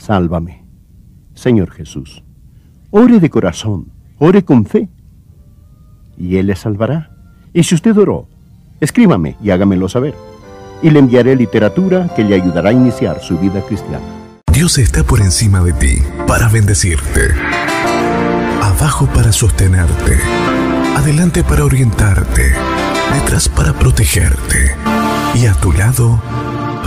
Sálvame. Señor Jesús, ore de corazón, ore con fe, y Él le salvará. Y si usted oró, escríbame y hágamelo saber, y le enviaré literatura que le ayudará a iniciar su vida cristiana. Dios está por encima de ti para bendecirte, abajo para sostenerte, adelante para orientarte, detrás para protegerte y a tu lado